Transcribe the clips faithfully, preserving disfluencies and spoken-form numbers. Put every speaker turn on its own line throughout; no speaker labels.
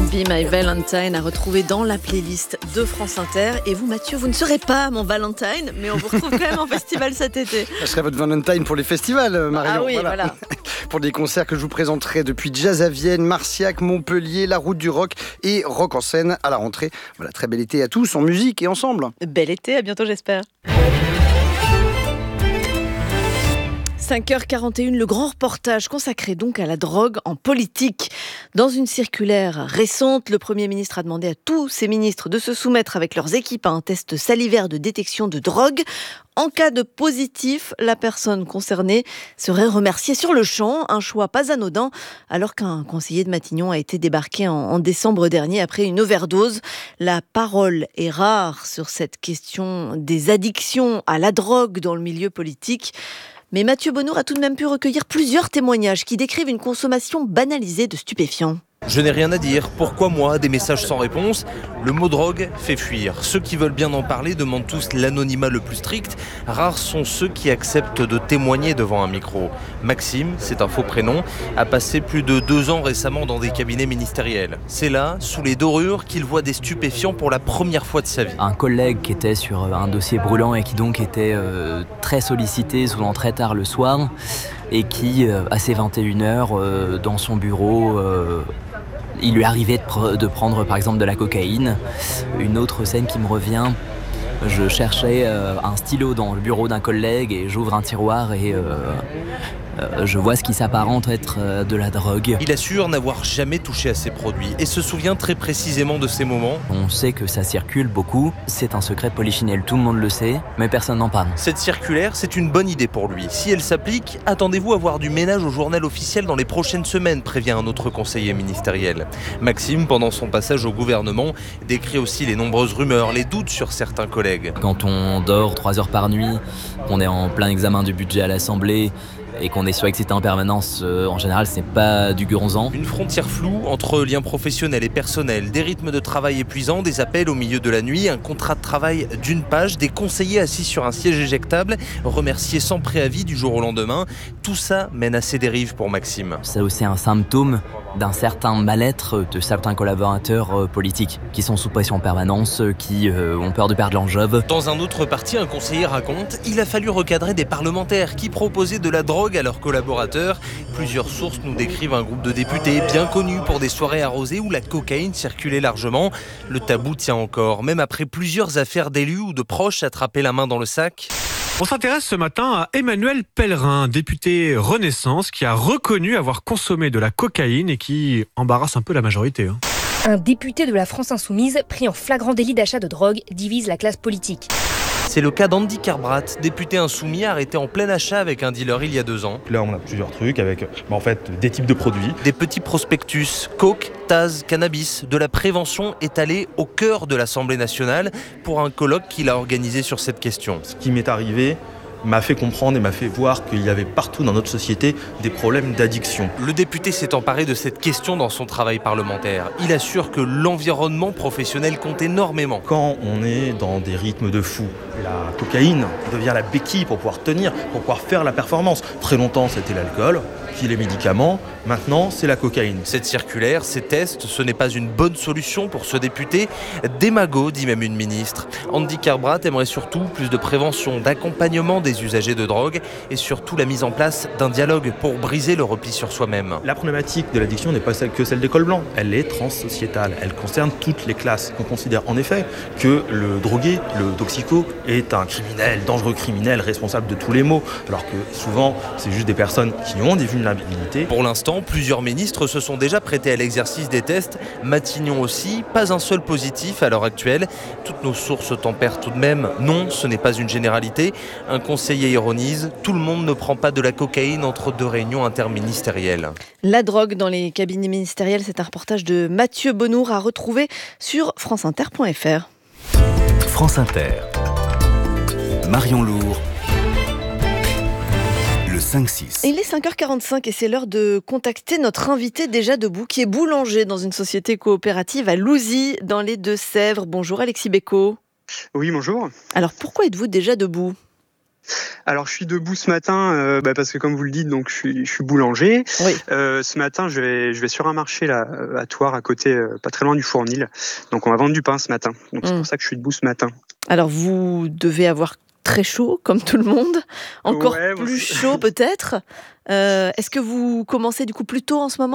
Be My Valentine à retrouver dans la playlist de France Inter. Et vous, Mathieu, vous ne serez pas mon Valentine, mais on vous retrouve quand même en festival cet été.
Je serai votre Valentine pour les festivals, Marion.
Ah oui, voilà. voilà.
Pour des concerts que je vous présenterai depuis Jazz à Vienne, Marciac, Montpellier, La Route du Rock et Rock en scène à la rentrée. Voilà, très bel été à tous, en musique et ensemble.
Bel été, à bientôt j'espère. cinq heures quarante et une, le grand reportage consacré donc à la drogue en politique. Dans une circulaire récente, le Premier ministre a demandé à tous ses ministres de se soumettre avec leurs équipes à un test salivaire de détection de drogue. En cas de positif, la personne concernée serait remerciée sur le champ, un choix pas anodin, alors qu'un conseiller de Matignon a été débarqué en, en décembre dernier après une overdose. La parole est rare sur cette question des addictions à la drogue dans le milieu politique. Mais Mathieu Bonnour a tout de même pu recueillir plusieurs témoignages qui décrivent une consommation banalisée de stupéfiants.
Je n'ai rien à dire. Pourquoi moi? Des messages sans réponse. Le mot drogue fait fuir. Ceux qui veulent bien en parler demandent tous l'anonymat le plus strict. Rares sont ceux qui acceptent de témoigner devant un micro. Maxime, c'est un faux prénom, a passé plus de deux ans récemment dans des cabinets ministériels. C'est là, sous les dorures, qu'il voit des stupéfiants pour la première fois de sa vie.
Un collègue qui était sur un dossier brûlant et qui donc était euh, très sollicité, souvent très tard le soir, et qui, euh, à ses vingt et une heures, euh, dans son bureau, euh, il lui arrivait de, pr- de prendre par exemple de la cocaïne. Une autre scène qui me revient, je cherchais euh, un stylo dans le bureau d'un collègue et j'ouvre un tiroir et euh, euh, je vois ce qui s'apparente être euh, de la drogue.
Il assure n'avoir jamais touché à ces produits et se souvient très précisément de ces moments.
On sait que ça circule beaucoup, c'est un secret de polichinelle, tout le monde le sait, mais personne n'en parle.
Cette circulaire, c'est une bonne idée pour lui. Si elle s'applique, attendez-vous à voir du ménage au journal officiel dans les prochaines semaines, prévient un autre conseiller ministériel. Maxime, pendant son passage au gouvernement, décrit aussi les nombreuses rumeurs, les doutes sur certains collègues.
Quand on dort trois heures par nuit, qu'on est en plein examen du budget à l'Assemblée, et qu'on est surexcité en permanence, euh, en général, c'est pas du guronzan.
Une frontière floue entre liens professionnels et personnels, des rythmes de travail épuisants, des appels au milieu de la nuit, un contrat de travail d'une page, des conseillers assis sur un siège éjectable, remerciés sans préavis du jour au lendemain. Tout ça mène à ces dérives pour Maxime.
C'est aussi un symptôme d'un certain mal-être de certains collaborateurs euh, politiques qui sont sous pression en permanence, euh, qui euh, ont peur de perdre l'enjeu.
Dans un autre parti, un conseiller raconte, il a fallu recadrer des parlementaires qui proposaient de la drogue à leurs collaborateurs. Plusieurs sources nous décrivent un groupe de députés bien connus pour des soirées arrosées où la cocaïne circulait largement. Le tabou tient encore, même après plusieurs affaires d'élus ou de proches attrapés la main dans le sac.
On s'intéresse ce matin à Emmanuel Pellerin, député Renaissance, qui a reconnu avoir consommé de la cocaïne et qui embarrasse un peu la majorité. Hein.
Un député de la France Insoumise, pris en flagrant délit d'achat de drogue, divise la classe politique.
C'est le cas d'Andy Carbrat, député insoumis arrêté en plein achat avec un dealer il y a deux ans.
Là, on a plusieurs trucs avec bah, en fait, des types de produits.
Des petits prospectus, coke, taz, cannabis, de la prévention étalée au cœur de l'Assemblée nationale pour un colloque qu'il a organisé sur cette question.
Ce qui m'est arrivé m'a fait comprendre et m'a fait voir qu'il y avait partout dans notre société des problèmes d'addiction.
Le député s'est emparé de cette question dans son travail parlementaire. Il assure que l'environnement professionnel compte énormément.
Quand on est dans des rythmes de fou, la cocaïne devient la béquille pour pouvoir tenir, pour pouvoir faire la performance. Très longtemps, c'était l'alcool, puis les médicaments, maintenant, c'est la cocaïne.
Cette circulaire, ces tests, ce n'est pas une bonne solution pour ce député. Démago, dit même une ministre. Andy Carbrat aimerait surtout plus de prévention, d'accompagnement des usagers de drogue et surtout la mise en place d'un dialogue pour briser le repli sur soi-même.
La problématique de l'addiction n'est pas celle que celle des cols blancs. Elle est transsociétale. Elle concerne toutes les classes. On considère en effet que le drogué, le toxico, est un criminel, dangereux criminel, responsable de tous les maux. Alors que souvent, c'est juste des personnes qui ont des vulnérabilités.
Pour l'instant, plusieurs ministres se sont déjà prêtés à l'exercice des tests. Matignon aussi, pas un seul positif à l'heure actuelle. Toutes nos sources tempèrent tout de même. Non, ce n'est pas une généralité. Un conseiller ironise, tout le monde ne prend pas de la cocaïne entre deux réunions interministérielles.
La drogue dans les cabinets ministériels, c'est un reportage de Mathieu Bonnour à retrouver sur franceinter point f r.
France Inter. Marion Lourd. Le cinq six.
Il est cinq heures quarante-cinq et c'est l'heure de contacter notre invité déjà debout qui est boulanger dans une société coopérative à Louzy dans les Deux-Sèvres. Bonjour Alexis Bécaud.
Oui, bonjour.
Alors pourquoi êtes-vous déjà debout ?
Alors je suis debout ce matin euh, bah, parce que comme vous le dites, donc je suis, je suis boulanger.
Oui.
Euh, ce matin, je vais, je vais sur un marché là à Thouars, à côté, euh, pas très loin du Fournil. Donc on va vendre du pain ce matin. Donc c'est
Mm.
pour ça que je suis debout ce matin.
Alors vous devez avoir très chaud, comme tout le monde, encore
Ouais, bon,
plus
c'est-
chaud peut-être. Euh, est-ce que vous commencez du coup plus tôt en ce moment ?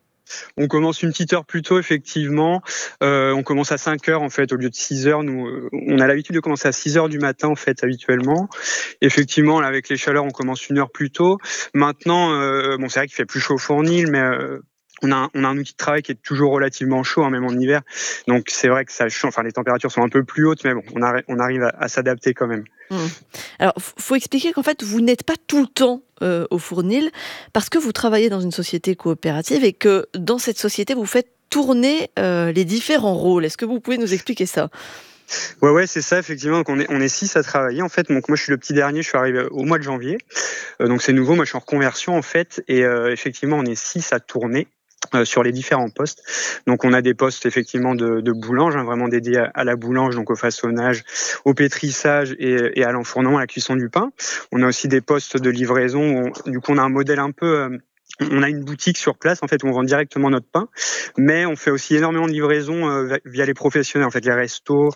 On commence une petite heure plus tôt, effectivement. Euh, on commence à cinq heures, en fait, au lieu de six heures. Nous, euh, on a l'habitude de commencer à six heures du matin, en fait, habituellement. Effectivement, là, avec les chaleurs, on commence une heure plus tôt. Maintenant, euh, bon, c'est vrai qu'il fait plus chaud au Fournil, mais euh, on a, un, on a un outil de travail qui est toujours relativement chaud, hein, même en hiver. Donc, c'est vrai que ça change. Enfin, les températures sont un peu plus hautes, mais bon, on, arri- on arrive à, à s'adapter quand même.
Mmh. Alors, il faut expliquer qu'en fait, vous n'êtes pas tout le temps euh, au Fournil parce que vous travaillez dans une société coopérative et que dans cette société, vous faites tourner euh, les différents rôles. Est-ce que vous pouvez nous expliquer ça ?
Ouais, ouais, c'est ça, effectivement. Donc, on est, on est six à travailler, en fait. Donc, moi, je suis le petit dernier. Je suis arrivé au mois de janvier. Euh, donc, c'est nouveau. Moi, je suis en reconversion, en fait. Et euh, effectivement, on est six à tourner euh, sur les différents postes. Donc, on a des postes, effectivement, de, de boulange, hein, vraiment dédiés à, à la boulange, donc au façonnage, au pétrissage et, et à l'enfournement, à la cuisson du pain. On a aussi des postes de livraison. Où on, du coup, on a un modèle un peu... Euh, on a une boutique sur place, en fait, où on vend directement notre pain, mais on fait aussi énormément de livraisons euh, via les professionnels, en fait, les restos,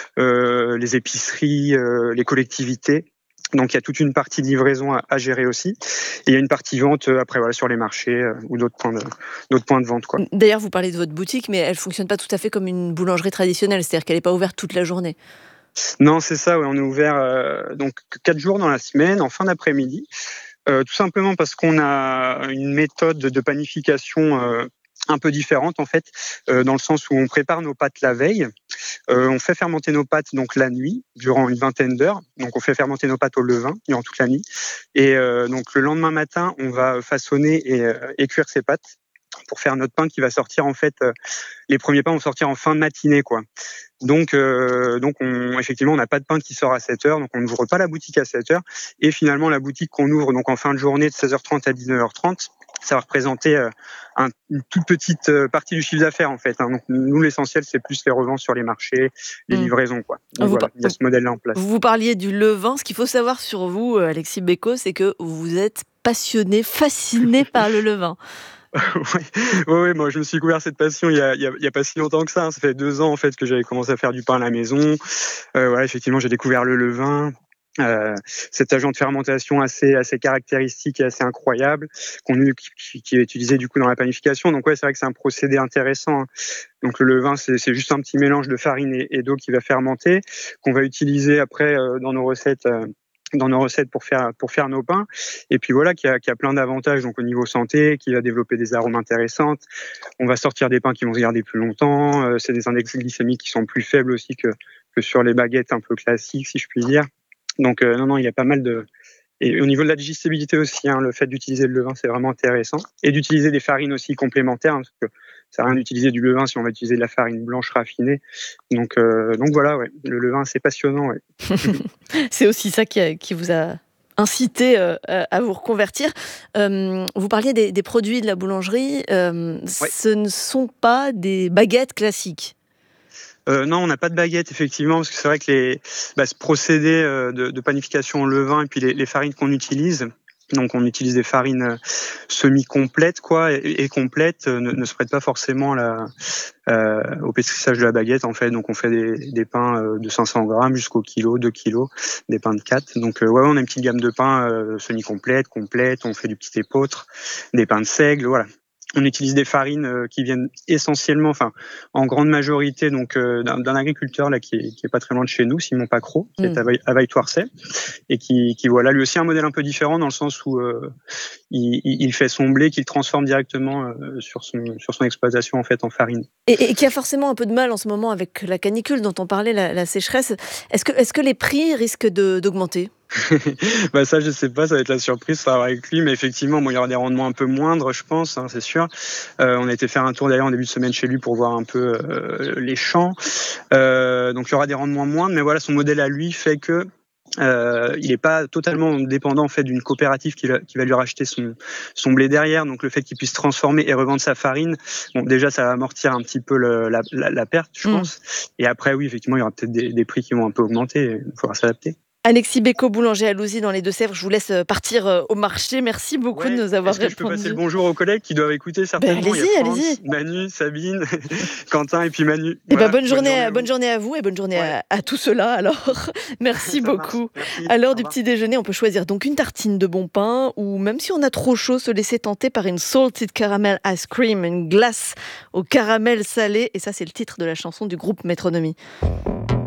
euh, les épiceries, euh, les collectivités. Donc il y a toute une partie de livraison à, à gérer aussi. Et il y a une partie vente euh, après voilà sur les marchés euh, ou d'autres points de d'autres points de vente quoi.
D'ailleurs, vous parlez de votre boutique, mais elle fonctionne pas tout à fait comme une boulangerie traditionnelle, c'est-à-dire qu'elle n'est pas ouverte toute la journée.
Non, c'est ça. Ouais, on est ouvert euh, donc quatre jours dans la semaine, en fin d'après-midi, euh, tout simplement parce qu'on a une méthode de panification euh, un peu différente en fait, euh, dans le sens où on prépare nos pâtes la veille. Euh, on fait fermenter nos pâtes donc la nuit durant une vingtaine d'heures. Donc on fait fermenter nos pâtes au levain durant toute la nuit. Et euh, donc le lendemain matin, on va façonner et, euh, et cuire ces pâtes pour faire notre pain qui va sortir en fait. Euh, les premiers pains vont sortir en fin de matinée quoi. Donc euh, donc on, effectivement on n'a pas de pain qui sort à sept heures, donc on n'ouvre pas la boutique à sept heures. Et finalement la boutique qu'on ouvre donc en fin de journée de seize heures trente à dix-neuf heures trente. Ça va représenter euh, un, une toute petite euh, partie du chiffre d'affaires en fait. Hein. Donc nous l'essentiel c'est plus les reventes sur les marchés, les mmh. livraisons quoi. Donc
vous
voilà,
par...
il y a ce modèle-là en place.
Vous parliez du levain. Ce qu'il faut savoir sur vous, Alexis Bécaud, c'est que vous êtes passionné, fasciné par le levain.
Oui, ouais, ouais, moi je me suis découvert cette passion il y a, il y a, il y a pas si longtemps que ça. Hein. Ça fait deux ans en fait que j'avais commencé à faire du pain à la maison. Euh, voilà, effectivement j'ai découvert le levain. Euh, cet agent de fermentation assez assez caractéristique et assez incroyable qu'on qui, qui est utilisé du coup dans la panification. Donc ouais, c'est vrai que c'est un procédé intéressant. Hein. Donc le levain, c'est, c'est juste un petit mélange de farine et, et d'eau qui va fermenter, qu'on va utiliser après euh, dans nos recettes. Euh, dans nos recettes pour faire pour faire nos pains et puis voilà qui a qui a plein d'avantages donc au niveau santé, qui va développer des arômes intéressantes. On va sortir des pains qui vont se garder plus longtemps, euh, c'est des index glycémiques qui sont plus faibles aussi que que sur les baguettes un peu classiques si je puis dire. Donc euh, non non, il y a pas mal de et au niveau de la digestibilité aussi, hein, le fait d'utiliser le levain, c'est vraiment intéressant. Et d'utiliser des farines aussi complémentaires, hein, parce que ça sert à rien d'utiliser du levain si on va utiliser de la farine blanche raffinée. Donc, euh, donc voilà, ouais, le levain, c'est passionnant. Ouais.
C'est aussi ça qui, a, qui vous a incité euh, à vous reconvertir. Euh, vous parliez des, des produits de la boulangerie. Euh, ouais. Ce ne sont pas des baguettes classiques.
Euh, non, on n'a pas de baguette effectivement parce que c'est vrai que les, bah, ce procédé euh, de, de panification au levain et puis les, les farines qu'on utilise, donc on utilise des farines semi-complètes quoi et, et complètes, euh, ne, ne se prêtent pas forcément la, euh, au pétrissage de la baguette en fait. Donc on fait des, des pains euh, de cinq cents grammes jusqu'au kilo, deux kilos, des pains de quatre. Donc euh, ouais, on a une petite gamme de pains euh, semi-complètes, complètes. On fait du petit épeautre, des pains de seigle, voilà. On utilise des farines euh, qui viennent essentiellement, enfin, en grande majorité, donc euh, d'un, d'un agriculteur là qui est, qui est pas très loin de chez nous, Simon Pacreau, qui mmh. est à Vaille-Thouarcet, et qui, qui voilà, lui aussi un modèle un peu différent dans le sens où euh, il, il fait son blé qu'il transforme directement euh, sur son sur son exploitation en fait en farine.
Et, et qui a forcément un peu de mal en ce moment avec la canicule dont on parlait, la, la sécheresse. Est-ce que est-ce que les prix risquent de, d'augmenter?
Bah ça je sais pas, ça va être la surprise, ça va voir avec lui, mais effectivement bon, il y aura des rendements un peu moindres je pense, hein, c'est sûr. Euh, on a été faire un tour d'ailleurs en début de semaine chez lui pour voir un peu euh, les champs, euh, donc il y aura des rendements moindres, mais voilà son modèle à lui fait que Euh, il n'est pas totalement dépendant en fait d'une coopérative qui va, qui va lui racheter son, son blé derrière, donc le fait qu'il puisse transformer et revendre sa farine, bon déjà ça va amortir un petit peu le, la, la, la perte je mmh. pense, et après oui effectivement il y aura peut-être des, des prix qui vont un peu augmenter, il faudra s'adapter.
Alexis Bécaud, boulanger à Louzy dans les Deux-Sèvres. Je vous laisse partir au marché. Merci beaucoup
ouais,
de nous avoir
est-ce que
répondu.
Je peux passer le bonjour aux collègues qui doivent écouter certainement.
Ben, allez-y,
Il y a France,
allez-y.
Manu, Sabine, Quentin et puis Manu.
Et
Voilà,
ben, bonne, journée,
journée
bonne journée à vous et bonne journée
ouais.
à, à tout cela. Alors, merci beaucoup.
Merci.
À l'heure du petit déjeuner, on peut choisir donc une tartine de bon pain ou même si on a trop chaud, se laisser tenter par une salted caramel ice cream, une glace au caramel salé. Et ça, c'est le titre de la chanson du groupe Métronomie.